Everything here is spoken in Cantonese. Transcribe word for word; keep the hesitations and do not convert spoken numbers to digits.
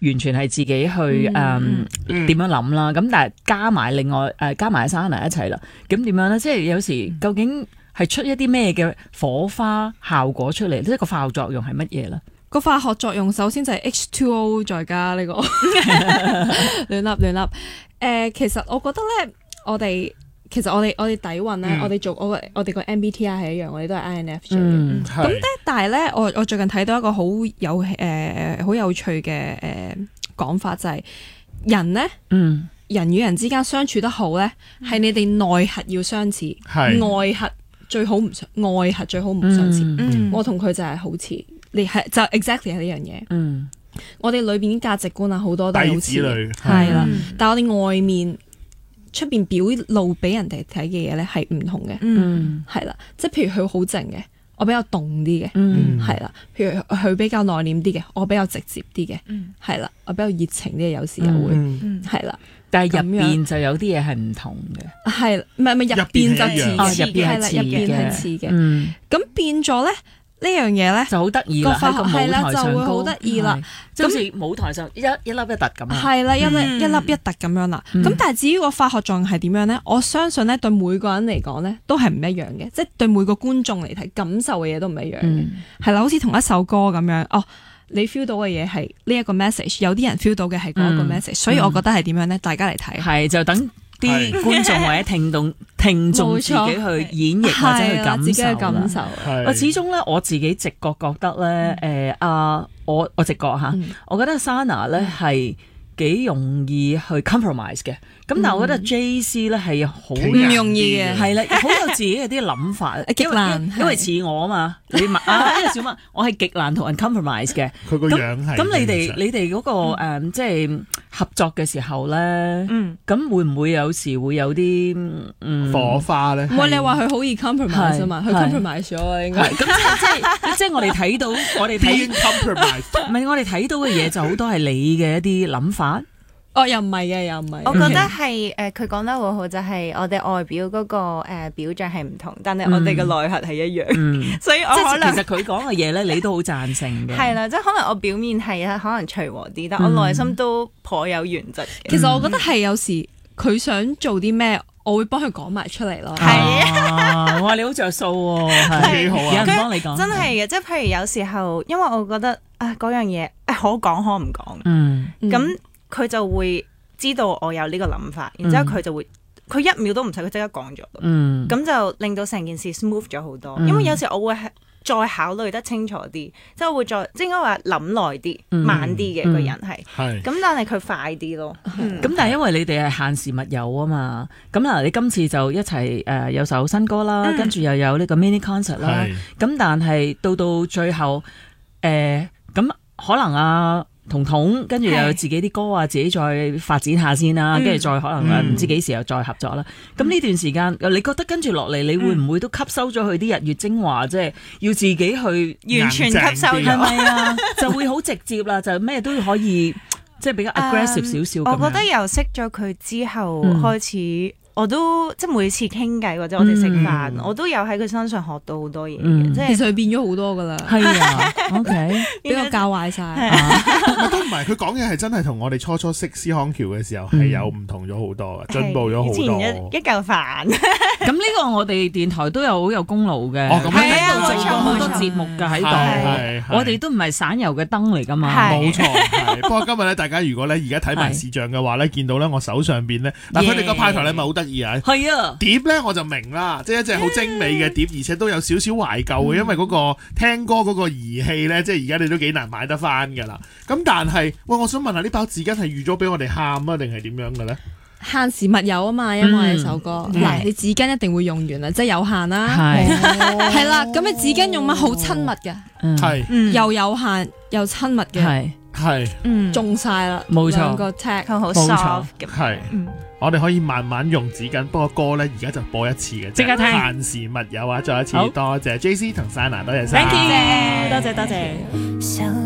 完全係自己去誒點樣諗啦。咁但係加埋另外誒加埋 Sana 一齊啦。咁點樣咧？即係有時究竟係出一啲咩嘅火花效果出嚟？即係個化學作用係乜嘢咧？ 個化學作用首先就係 H two O 再加呢個亂粒亂粒。誒、呃，其實我覺得咧，我哋其實我哋我哋底蘊咧，我哋做我我哋個 M B T I 係一樣，我哋都係 I N F J。 嗯， 咁咧，但係咧，我我最近睇到一個好有誒好有趣嘅誒講法，就係、是、人咧，嗯，人與人之間相處得好咧，係你哋內核要相似，外核最好唔相，外核最好唔相似。嗯、我同佢就係好似。你係就 exactly 係呢樣嘢，嗯，我哋裏邊啲價值觀啊，好多都係好似，係啦，但係我哋外面出邊表露俾人哋睇嘅嘢咧係唔同嘅，嗯，係啦，即係譬如佢好靜嘅，我比較動啲嘅，嗯，係啦，譬如佢比較內斂啲嘅，我比較直接啲嘅，嗯，係啦，我比較熱情啲嘅，有時又會，嗯，係啦， 但係入邊就有啲嘢係唔同嘅， 係，唔係唔係入邊就似嘅，係啦，入邊係似嘅，嗯，咁變咗咧。呢樣嘢咧就好得意啦，喺個舞台上就會好得意啦， 就好似舞台上一一粒一突咁。 係啦，一粒一粒一突咁樣啦。咁但係至於個化學作用係點樣咧？我相信咧對每個人嚟講咧都係唔一樣嘅，即係對每個觀眾嚟睇感受嘅嘢都唔一樣嘅。係啦，好似同一首歌咁樣，哦，你 feel 到嘅嘢係呢一個 message， 有啲人 feel 到嘅係嗰一個 message，所以我覺得係點樣咧？大家嚟睇， 係就等啲觀眾或者聽眾聽眾自己去演繹或者去感受，自己嘅感受。我始終咧，我自己直覺覺得咧，誒啊，我我直覺嚇，我覺得 Sana 咧係幾容易去 compromise 嘅。咁但係我覺得 J C 咧係好唔容易嘅， 係啦，好有自己嘅啲諗法， 極難， 因為似我啊嘛，你問啊呢個小乜，我係極難同人 compromise 嘅。 佢個樣係咁，你哋你哋嗰個誒即係合作嘅時候咧，咁會唔會有時會有啲火花咧？ 唔係你話佢好易 compromise 啊嘛，佢 compromise 咗啊應該。 咁即係即係即係我哋睇到我哋睇 compromise，唔係我哋睇到嘅嘢就好多係你嘅一啲諗法。 哦，又唔係嘅，又唔係。 我覺得係誒，佢講得好好，就係我哋外表嗰個誒表象係唔同，但係我哋嘅內核係一樣，所以我可能其實佢講嘅嘢咧，你都好贊成嘅。 係啦，即係可能我表面係可能隨和啲，但我內心都頗有原則嘅。 其實我覺得係有時佢想做啲咩，我會幫佢講埋出嚟咯。 係啊， 哇，你好着數喎，幾好啊！有人幫你講， 真係嘅，即係譬如有時候，因為我覺得啊嗰樣嘢誒可講可唔講， 嗯， 咁。佢就會知道我有呢個諗法，然之後佢就會，佢、嗯、一秒都唔使，佢即刻講咗，咁、嗯、就令到成件事 smooth 咗好多。嗯、因為有時我會係再考慮得清楚啲，即係我會再，即係應該話諗耐啲、嗯、慢啲嘅個人係，咁、嗯、但係佢快啲咯。咁、 嗯嗯、但係因為你哋係限時密友啊嘛，咁嗱你今次就一齊誒、呃、有首新歌啦，嗯、跟住又有呢個 mini concert 啦，咁但係到到最後誒咁、呃、可能啊。彤彤跟住又有自己啲歌啊，自己再發展下先啦，跟住、嗯、再可能唔、嗯、知幾時又再合作啦。咁呢、嗯、段時間，你覺得跟住落嚟，你會唔會都吸收咗佢啲日月精華，即係、嗯、要自己去完全吸收咗， 係咪啊？就會好直接啦，就咩都可以，即係比較 aggressive 少少、 um, 我覺得由識咗佢之後開始。嗯我都即係每次傾偈或者我哋食飯，嗯、我都有喺佢身上學到好多嘢嘅，嗯、即係其實佢變咗好多噶啦。 係啊，OK， 俾我教壞晒。 都唔係，佢講嘢係真係同我哋初初識司康橋嘅時候係有唔同咗好多嘅，進、嗯、步咗好多。以前一一嚿飯。 咁呢個我哋電台都有好有功勞嘅， 哦，咁喺度做咗好多節目㗎喺度。我哋都唔係省油嘅燈嚟㗎嘛。 冇錯。不過今日咧，大家如果咧而家睇埋視像嘅話咧，見到咧我手上邊咧，嗱佢哋個派台咧咪好得意啊！ 係啊， 碟咧我就明啦，即係一隻好精美嘅碟，而且都有少少懷舊嘅，因為嗰個聽歌嗰個儀器咧，即係而家你都幾難買得翻㗎啦。咁但係，喂，我想問下呢包紙巾係預咗俾我哋喊啊，定係點樣嘅咧？ 限時密友啊嘛，因為呢首歌嗱，你紙巾一定會用完啦，即係有限啦，係啦。咁你紙巾用乜好親密嘅，係又有限又親密嘅，係係， 嗯，中晒啦， 冇錯， 兩個 tag 好 soft 嘅， 係。我哋可以慢慢用紙巾，不過歌咧而家就播一次嘅， 即刻聽。 限時密友啊，再一次多謝 J C 同 Sana， 多謝晒， Thank you，多謝多謝。